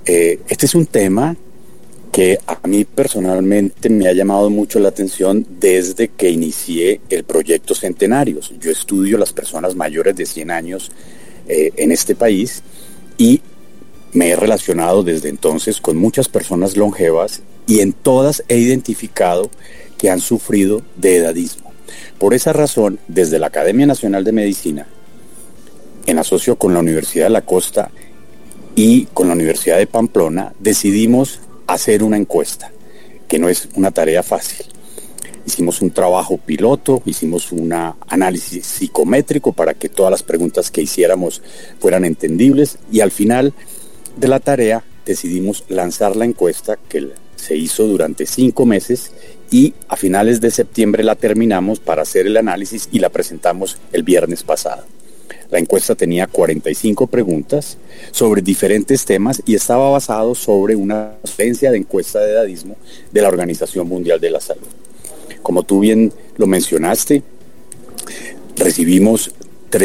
Este es un tema que a mí personalmente me ha llamado mucho la atención desde que inicié el proyecto Centenarios. Yo estudio las personas mayores de 100 años en este país y me he relacionado desde entonces con muchas personas longevas y en todas he identificado que han sufrido de edadismo. Por esa razón, desde la Academia Nacional de Medicina, en asocio con la Universidad de la Costa y con la Universidad de Pamplona, decidimos hacer una encuesta, que no es una tarea fácil. Hicimos un trabajo piloto, hicimos un análisis psicométrico para que todas las preguntas que hiciéramos fueran entendibles y al final de la tarea decidimos lanzar la encuesta que se hizo durante 5 meses y a finales de septiembre la terminamos para hacer el análisis y la presentamos el viernes pasado. La encuesta tenía 45 preguntas sobre diferentes temas y estaba basado sobre una referencia de encuesta de edadismo de la Organización Mundial de la Salud. Como tú bien lo mencionaste, recibimos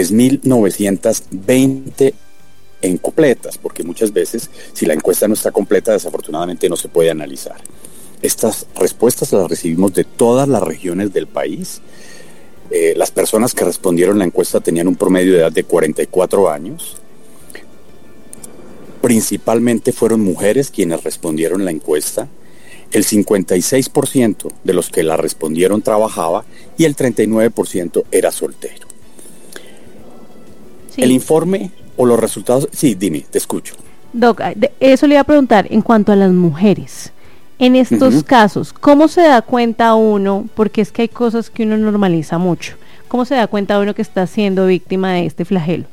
3.920 incompletas, porque muchas veces si la encuesta no está completa, desafortunadamente no se puede analizar. Estas respuestas las recibimos de todas las regiones del país. Las personas que respondieron la encuesta tenían un promedio de edad de 44 años. Principalmente fueron mujeres quienes respondieron la encuesta. El 56% de los que la respondieron trabajaba y el 39% era soltero. Sí. El informe o los resultados... Sí, dime, te escucho. Doc, eso le iba a preguntar en cuanto a las mujeres. En estos casos, ¿cómo se da cuenta uno? Porque es que hay cosas que uno normaliza mucho. ¿Cómo se da cuenta uno que está siendo víctima de este flagelo?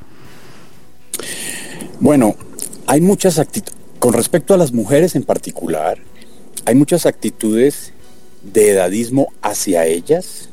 Bueno, hay muchas actitudes. Con respecto a las mujeres en particular, hay muchas actitudes de edadismo hacia ellas,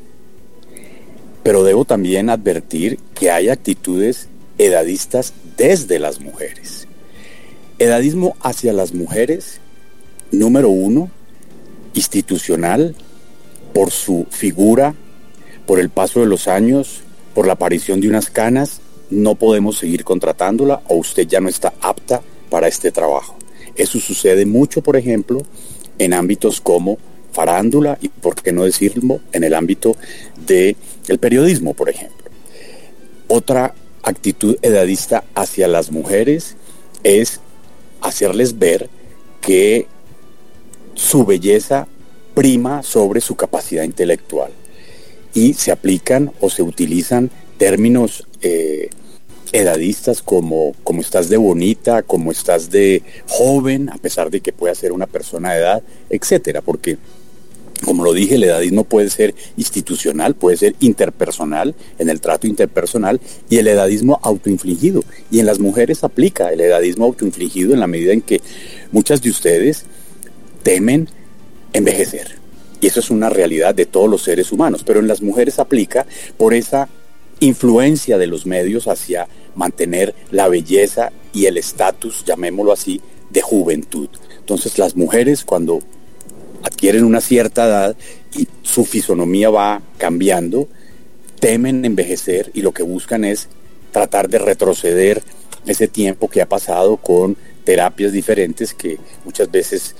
pero debo también advertir que hay actitudes edadistas desde las mujeres. Edadismo hacia las mujeres, número 1, institucional, por su figura, por el paso de los años, por la aparición de unas canas, no podemos seguir contratándola o usted ya no está apta para este trabajo. Eso sucede mucho, por ejemplo, en ámbitos como farándula y, por qué no decirlo, en el ámbito del periodismo, por ejemplo. Otra actitud edadista hacia las mujeres es hacerles ver que su belleza prima sobre su capacidad intelectual y se aplican o se utilizan términos edadistas como estás de bonita, como estás de joven, a pesar de que pueda ser una persona de edad, etcétera, porque como lo dije, el edadismo puede ser institucional, puede ser interpersonal, en el trato interpersonal, y el edadismo autoinfligido. Y en las mujeres aplica el edadismo autoinfligido en la medida en que muchas de ustedes temen envejecer. Y eso es una realidad de todos los seres humanos, pero en las mujeres aplica por esa influencia de los medios hacia mantener la belleza y el estatus, llamémoslo así, de juventud. Entonces las mujeres cuando adquieren una cierta edad y su fisonomía va cambiando, temen envejecer y lo que buscan es tratar de retroceder ese tiempo que ha pasado con terapias diferentes que muchas veces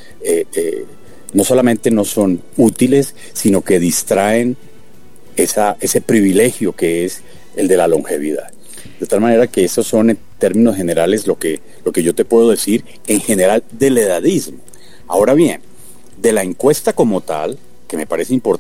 no solamente no son útiles, sino que distraen ese privilegio que es el de la longevidad. De tal manera que esos son en términos generales lo que yo te puedo decir en general del edadismo. Ahora bien, de la encuesta como tal, que me parece importante,